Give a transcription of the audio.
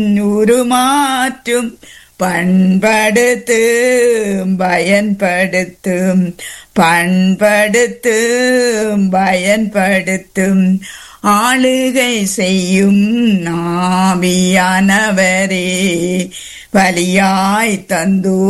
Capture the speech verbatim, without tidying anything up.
உருமாற்றும் பண்படுத்தும் பயன்படுத்தும் பண்படுத்தும் பயன்படுத்தும் ஆளுகை செய்யும் ஆவியானவரே, பலியாய் தந்தோ